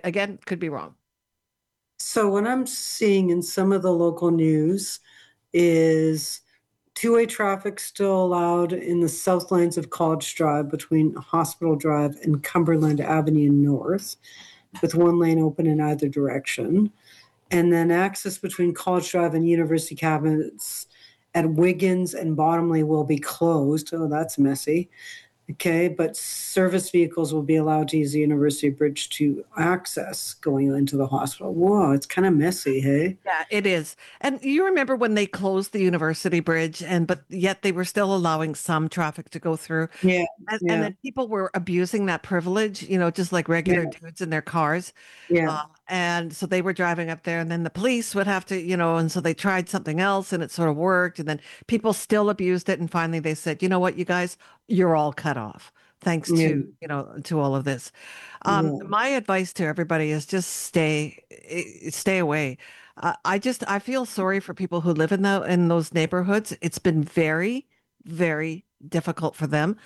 again, could be wrong. So what I'm seeing in some of the local news is two-way traffic still allowed in the south lanes of College Drive between Hospital Drive and Cumberland Avenue North, with one lane open in either direction. And then access between College Drive and University Cabins at Wiggins and Bottomley will be closed. Oh, that's messy. Okay, but service vehicles will be allowed to use the University Bridge to access going into the hospital. Whoa, it's kind of messy, hey? Yeah, it is. And you remember when they closed the University Bridge and but yet they were still allowing some traffic to go through. Yeah, And yeah, then people were abusing that privilege, just like regular yeah, dudes in their cars. yeah. And so they were driving up there, and then the police would have to, and so they tried something else and it sort of worked. And then people still abused it. And finally they said, you know what, you guys, you're all cut off thanks Yeah, to all of this. yeah. My advice to everybody is just stay away. I feel sorry for people who live in those neighborhoods. It's been very, very difficult for them.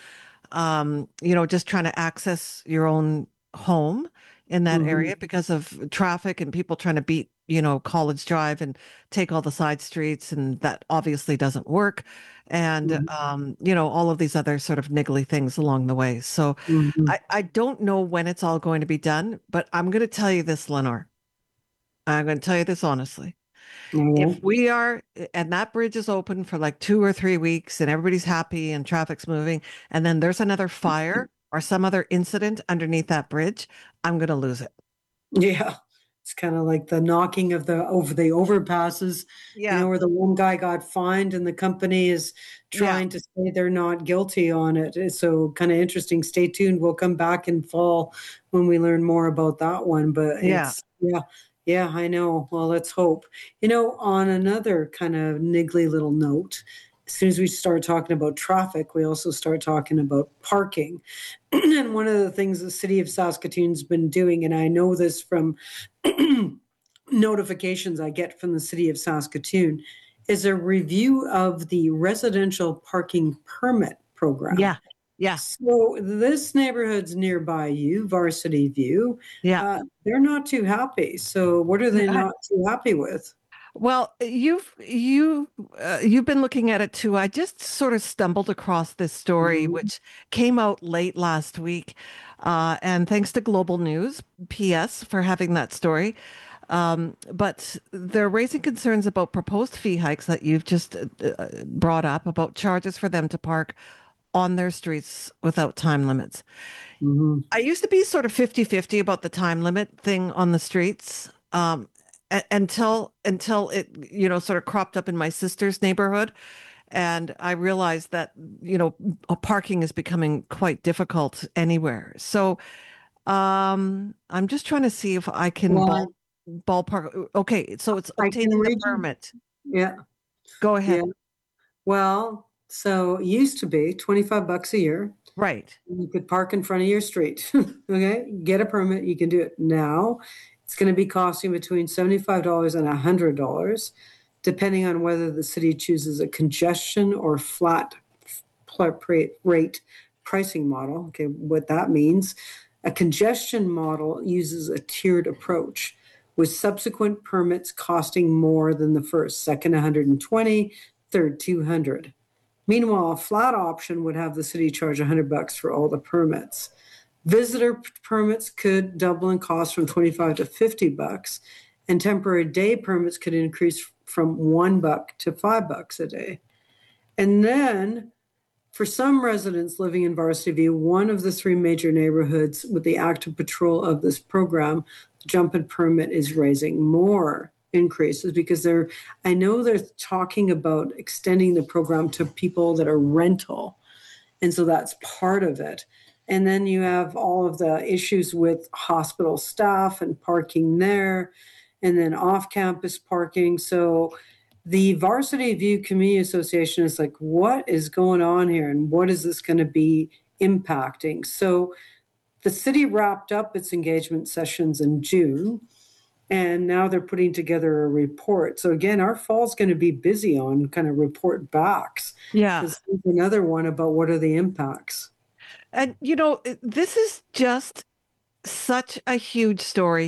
Just trying to access your own home in that Mhm, area because of traffic and people trying to beat, College Drive and take all the side streets, and that obviously doesn't work. And mhm, all of these other sort of niggly things along the way. So mhm. I don't know when it's all going to be done, but I'm going to tell you this, Lenore. I'm going to tell you this honestly. If Okay. we are, and that bridge is open for like 2 or 3 weeks and everybody's happy and traffic's moving, and then there's another fire or some other incident underneath that bridge, I'm going to lose it. Yeah. It's kind of like the knocking of the overpasses, Yeah. where the one guy got fined and the company is Yeah. trying to say they're not guilty on it. So kind of interesting. Stay tuned. We'll come back in fall when we learn more about that one. But Yeah. yeah, yeah, I know. Well, let's hope. On another kind of niggly little note, as soon as we start talking about traffic, we also start talking about parking. And one of the things the city of Saskatoon's been doing, and I know this from notifications I get from the city of Saskatoon, is a review of the residential parking permit program. Yeah. Yeah. So this neighborhood's nearby you, Varsity View. Yeah. They're not too happy. So what are they not too happy with? Well, you've been looking at it too. I just sort of stumbled across this story, Mhm. which came out late last week, and thanks to Global News, PS, for having that story. But they're raising concerns about proposed fee hikes that you've just brought up about charges for them to park on their streets without time limits. Mhm. I used to be sort of 50-50 about the time limit thing on the streets. Until it sort of cropped up in my sister's neighborhood, and I realized that parking is becoming quite difficult anywhere. So I'm just trying to see if I can Well, ballpark. Okay, so it's I can obtaining the read you. permit. Yeah, Go yeah. ahead. Well, so it used to be $25 a year. Right. You could park in front of your street. Okay, get a permit, you can do it. Now it's going to be costing between $75 and $100, depending on whether the city chooses a congestion or flat rate pricing model. Okay, what that means, a congestion model uses a tiered approach, with subsequent permits costing more than the first, second 120, third 200. Meanwhile, a flat option would have the city charge $100 for all the permits. Visitor permits could double in cost from 25 to $50, and temporary day permits could increase from $1 to $5 a day. And then for some residents living in Varsity View, one of the three major neighborhoods with the active patrol of this program, the jump and permit is raising more increases because I know they're talking about extending the program to people that are rental. And so that's part of it. And then you have all of the issues with hospital staff and parking there, and then off campus parking. So the Varsity View Community Association is like, what is going on here? And what is this going to be impacting? So the city wrapped up its engagement sessions in June, and now they're putting together a report. So again, our fall's going to be busy on kind of report backs, Yeah. because there's another one about what are the impacts. And this is just such a huge story.